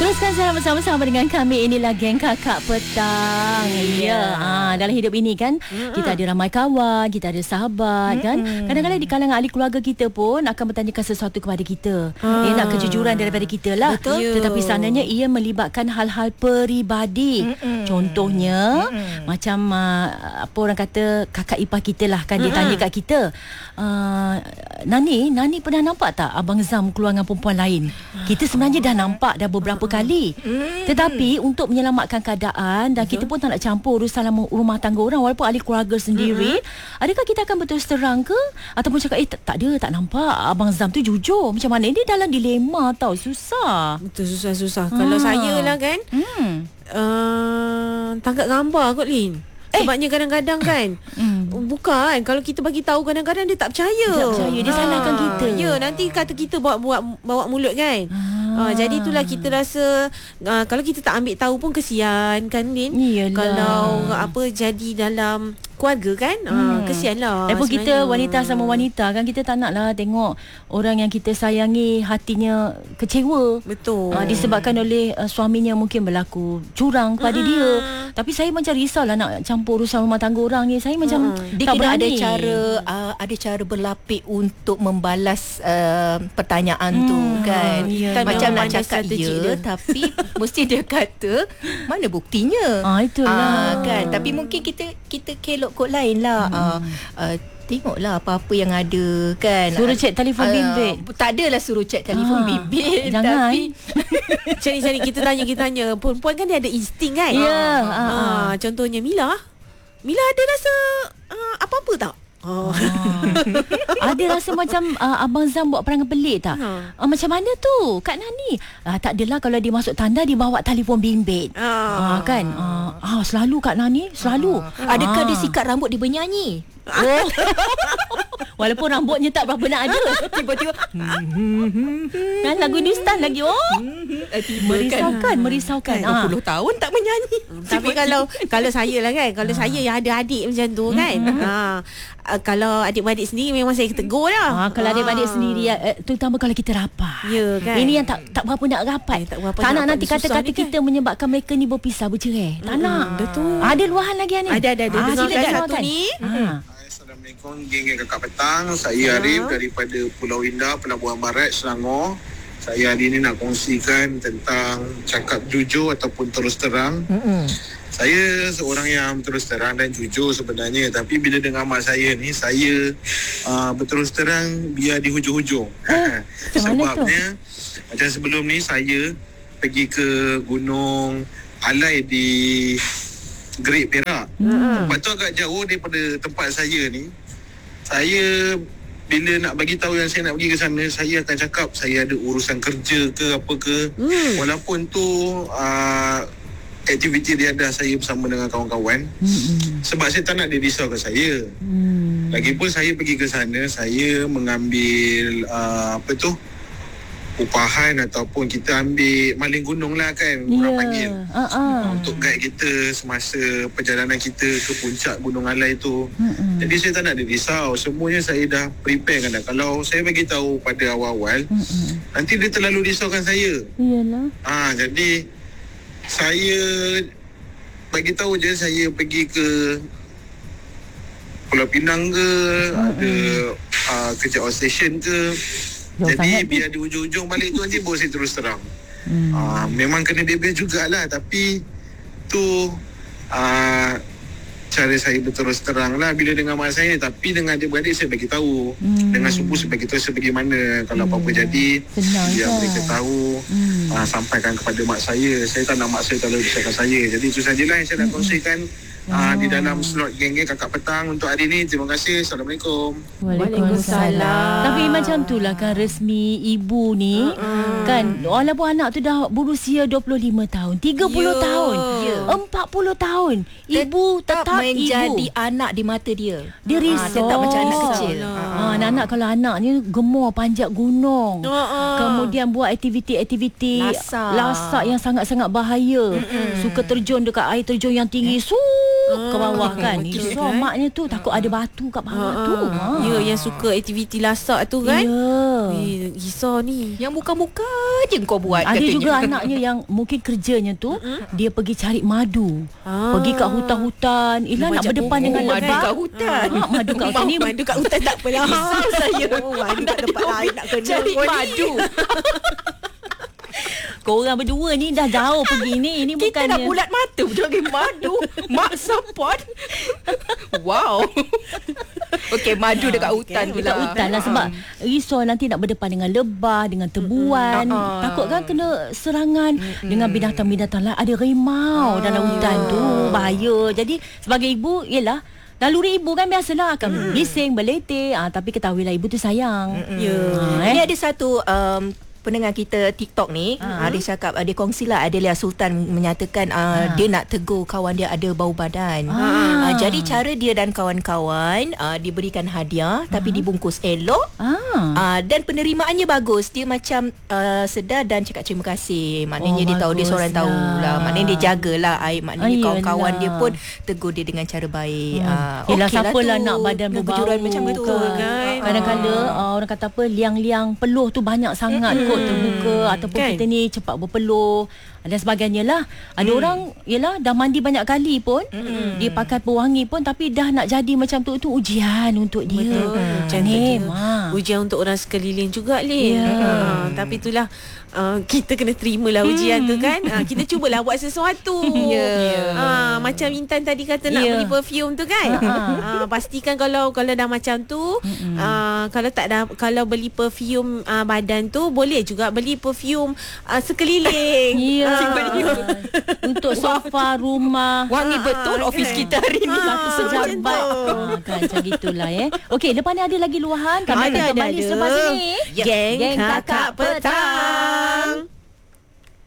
Teruskan saya bersama-sama dengan kami. Inilah Geng Kakak Petang. Ya, dalam hidup ini kan kita ada ramai kawan, kita ada sahabat kan. Kadang-kadang di kalangan ahli keluarga kita pun akan bertanyakan sesuatu kepada kita. Dia nak kejujuran daripada kita lah. Tetapi sebenarnya ia melibatkan hal-hal peribadi. Contohnya macam apa orang kata, kakak ipar kita lah kan, dia tanya kat kita, Nani pernah nampak tak Abang Zam keluar dengan perempuan lain? Kita sebenarnya dah nampak dah beberapa kali. Tetapi untuk menyelamatkan keadaan dan kita pun tak nak campur urusan rumah tangga orang walaupun ahli keluarga sendiri, adakah kita akan berterus terang ke ataupun cakap tak ada, tak nampak Abang Zam tu jujur? Macam mana? Ini dalam dilema tau, susah. Betul, susah. Kalau saya lah kan, tangkap gambar kot Lin. Sebabnya kadang-kadang kan bukan, kalau kita bagi tahu kadang-kadang dia tak percaya. Dia salahkan kita. Ya, nanti kata kita bawa mulut kan. Jadi itulah kita rasa kalau kita tak ambil tahu pun kesian kan Lin. Kalau apa jadi dalam keluarga kan, kesianlah. Pun kita wanita sama wanita kan, kita tak naklah tengok orang yang kita sayangi hatinya kecewa. Betul. Disebabkan oleh suaminya mungkin berlaku curang pada dia. Tapi saya macam risaulah nak campur urusan rumah tangga orang ni. Saya macam dia tak kena berani. ada cara berlapik untuk membalas pertanyaan tu kan. Macam nak cakap dia, tapi mesti dia kata mana buktinya. Itulah kan. Tapi mungkin kita kelok kot lain lah. Tengoklah apa-apa yang ada kan. Suruh cek telefon bimbit. Tak adalah suruh cek telefon bimbit. Jangan. Tapi Cari kita tanya. Perempuan kan dia ada insting kan. Contohnya Mila ada rasa apa-apa tak? Ada rasa macam Abang Zam buat perangai pelik tak? Macam mana tu Kak Nani? Tak adalah, kalau dia masuk tanda dia bawa telefon bimbit. Kan? Selalu Kak Nani, selalu. adakah dia sikat rambut dia bernyanyi? Walaupun rambutnya tak berapa nak ada, tiba-tiba kan lagu Hindustan lagi. Merisaukan 20 tahun tak menyanyi. Tapi kalau saya lah kan, kalau saya yang ada adik macam tu kan, kalau adik-beradik sendiri memang saya tegur lah. Kalau adik-beradik sendiri, terutama kalau kita rapat. Ya kan. Ini yang tak berapa nak rapat. Tak nak nanti kata-kata kita menyebabkan mereka ni berpisah, bercerai. Tak nak. Betul. Ada luahan lagi ni? Ada. Silakan Satu ni. Assalamualaikum, geng Kakak Petang. Saya Arif daripada Pulau Indah, Pelabuhan Barat, Selangor. Saya hari ini nak kongsikan tentang cakap jujur ataupun terus terang. Saya seorang yang terus terang dan jujur sebenarnya. Tapi bila dengan mak saya ni, saya berterus terang biar di hujung-hujung. Sebabnya macam sebelum ni saya pergi ke Gunung Alai di Great Perak. Tempat tu agak jauh daripada tempat saya ni. Saya bila nak bagi tahu yang saya nak pergi ke sana, saya akan cakap saya ada urusan kerja ke apa ke. Walaupun tu aktiviti riadah saya bersama dengan kawan-kawan. Sebab saya tak nak dia risaukan saya. Lagipun saya pergi ke sana, saya mengambil upahan ataupun kita ambil maling gunung lah kan, orang panggil untuk guide kita semasa perjalanan kita ke puncak Gunung Alai tu. Jadi saya tak nak dia risau, semuanya saya dah prepare kan. Kalau saya bagi tahu pada awal-awal, nanti dia terlalu risaukan saya. Jadi saya bagi tahu je saya pergi ke Pulau Pinang ke, ada kerja outstation ke. Jadi biar di ujung-ujung balik tu nanti baru saya terus terang. Memang kena bebel jugalah, tapi tu cara saya berterus terang lah bila dengan mak saya. Tapi dengan adik-beradik saya bagi tahu, dengan sepupu saya bagi tahu sebagaimana. Kalau apa-apa jadi biar mereka tahu, sampaikan kepada mak saya. Saya tak nak mak saya terlalu risaukan saya. Jadi itu sajalah yang saya nak kongsikan di dalam slot geng-geng Kakak Petang untuk hari ini. Terima kasih. Assalamualaikum. Waalaikumsalam. Tapi macam itulah kan resmi ibu ni kan, walaupun anak tu dah berusia 25 tahun, 30 tahun, 40 tahun, ibu tetap menjadi ibu. anak di mata dia. Dia risau. Tetap macam anak kecil. Anak-anak kalau anak ni gemar panjat gunung, kemudian buat aktiviti-aktiviti lasak yang sangat-sangat bahaya. Suka terjun dekat air terjun yang tinggi. ke bawah kan. betul So kan? maknya tu takut ada batu kat bawah tu. Ya, yang suka aktiviti lasak tu kan. Risau ni. Yang muka-muka je kau buat Ada katanya. juga anaknya yang mungkin kerjanya tu dia pergi cari madu. Pergi kat hutan-hutan. Ila nak Macam berdepan dengan madu lebah. kat hutan. Madu kat hutan ni. Madu kat hutan tak apalah. Risau saya. Madu kat tempat lain nak kena. Cari kau ni. madu. Korang berdua ni dah jauh pergi ni. Ini Kita dah bukannya bulat mata cari madu. Mak support. Wow. Okey, madu dekat hutan tu dekat lah. hutan lah sebab risau nanti nak berdepan dengan lebah, dengan tebuan. Takut kan kena serangan dengan binatang-binatang lain. Ada rimau dalam hutan tu. Bahaya. Jadi sebagai ibu, yelah, naluri ibu kan biasalah akan bising, berletih. Tapi ketahuilah ibu tu sayang. Ini ada satu pendengar kita TikTok ni, dia cakap, dia kongsilah Adelia Sultan menyatakan dia nak tegur kawan dia ada bau badan. Jadi cara dia dan kawan-kawan diberikan hadiah tapi dibungkus elok. Dan penerimaannya bagus. Dia macam sedar dan cakap terima kasih. Maknanya dia tahu, dia seorang tahulah. Maknanya dia jagalah aib. Maknanya kawan-kawan dia pun tegur dia dengan cara baik. Yelah, Okey siapalah tu. nak badan berbau Kejujuran macam tu kan. Kadang-kadang orang kata apa, liang-liang peluh tu banyak sangat kot terbuka. Ataupun kan? kita ni cepat berpeluh dan sebagainya lah. Ada orang yelah dah mandi banyak kali pun, dia pakai pewangi pun, tapi dah nak jadi macam tu ujian untuk dia. Macam ni tu. Ujian untuk orang sekeliling juga, Lin. Tapi itulah, kita kena terimalah ujian tu kan. Kita cubalah buat sesuatu. Macam Intan tadi kata nak beli perfume tu kan. Pastikan kalau dah macam tu, kalau beli perfume badan tu, boleh juga beli perfume sekeliling. Untuk sofa rumah. Wangi betul office kita hari ni. Satu pejabat kan, macam gitulah Okey, lepas ni ada lagi luahan. Kami akan kembali selepas ini. Geng Kakak Petang.